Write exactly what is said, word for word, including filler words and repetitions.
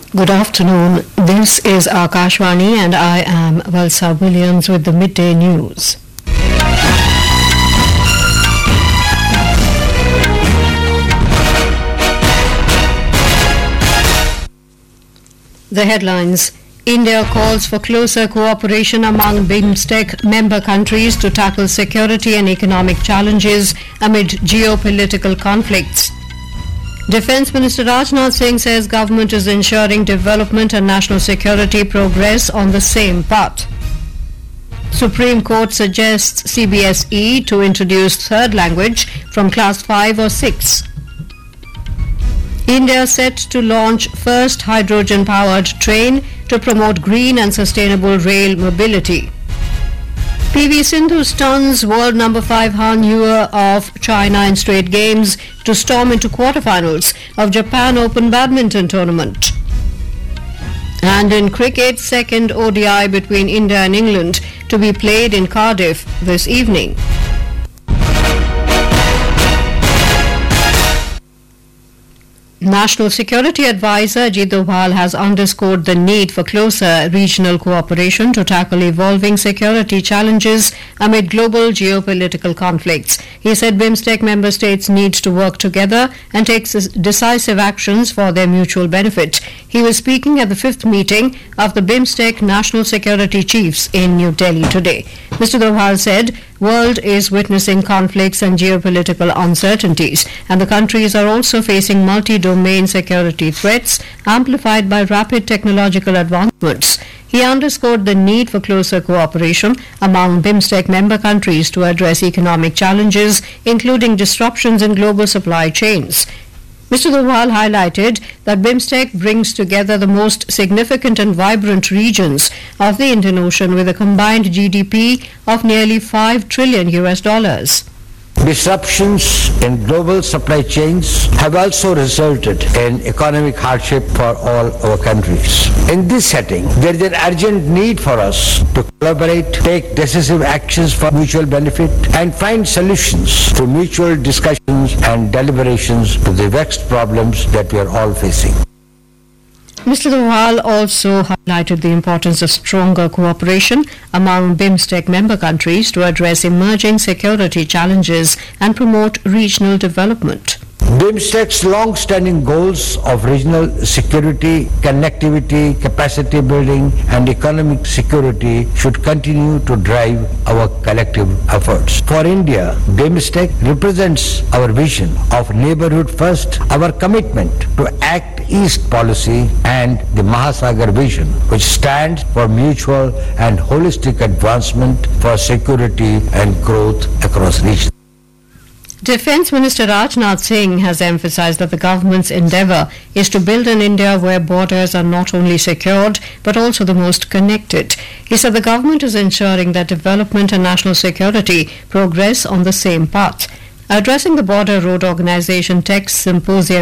Good afternoon. This is Akashvani and I am Valsa Williams with the midday news. The headlines. India calls for closer cooperation among BIMSTEC member countries to tackle security and economic challenges amid geopolitical conflicts. Defence Minister Rajnath Singh says government is ensuring development and national security progress on the same path. Supreme Court suggests C B S E to introduce third language from class five or six. India set to launch first hydrogen-powered train to promote green and sustainable rail mobility. P V Sindhu stuns world number five Han Yue of China in straight games to storm into quarterfinals of Japan Open Badminton Tournament. And in cricket, second O D I between India and England to be played in Cardiff this evening. National Security Advisor Ajit Doval has underscored the need for closer regional cooperation to tackle evolving security challenges amid global geopolitical conflicts. He said BIMSTEC member states need to work together and take decisive actions for their mutual benefit. He was speaking at the fifth meeting of the BIMSTEC National Security Chiefs in New Delhi today. Mister Doval said, world is witnessing conflicts and geopolitical uncertainties, and the countries are also facing multi-domain security threats amplified by rapid technological advancements. He underscored the need for closer cooperation among BIMSTEC member countries to address economic challenges, including disruptions in global supply chains. Mister Doval highlighted that BIMSTEC brings together the most significant and vibrant regions of the Indian Ocean with a combined G D P of nearly five trillion U S dollars. Disruptions in global supply chains have also resulted in economic hardship for all our countries. In this setting, there is an urgent need for us to collaborate, take decisive actions for mutual benefit, and find solutions to mutual discussions and deliberations to the vexed problems that we are all facing. Mister Doval also highlighted the importance of stronger cooperation among BIMSTEC member countries to address emerging security challenges and promote regional development. BIMSTEC's long-standing goals of regional security, connectivity, capacity building, and economic security should continue to drive our collective efforts. For India, BIMSTEC represents our vision of neighborhood first, our commitment to Act East policy, and the Mahasagar vision, which stands for mutual and holistic advancement for security and growth across regions. Defence Minister Rajnath Singh has emphasised that the government's endeavour is to build an India where borders are not only secured but also the most connected. He said the government is ensuring that development and national security progress on the same path. Addressing the Border Road Organisation Tech Symposium